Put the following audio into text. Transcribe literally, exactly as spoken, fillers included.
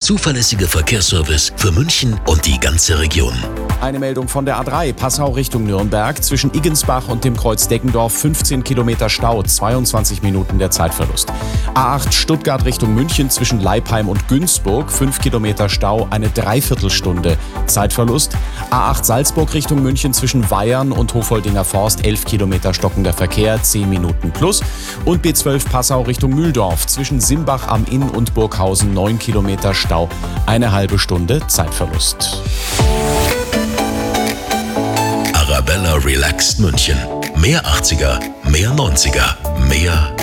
zuverlässige Verkehrsservice für München und die ganze Region. Eine Meldung von der A drei, Passau Richtung Nürnberg. Zwischen Iggensbach und dem Kreuz Deggendorf fünfzehn Kilometer Stau, zweiundzwanzig Minuten der Zeitverlust. A acht Stuttgart Richtung München zwischen Leipheim und Günzburg, fünf Kilometer Stau, eine Dreiviertelstunde Zeitverlust. A acht Salzburg Richtung München zwischen Weyern und Hofoldinger Forst, elf Kilometer stockender Verkehr, zehn Minuten plus. Und B zwölf Passau Richtung Mühldorf zwischen Simbach am Inn und Burghausen, neun Kilometer Stau, eine halbe Stunde Zeitverlust. Arabella Relaxed München. Mehr achtziger, mehr neunziger, mehr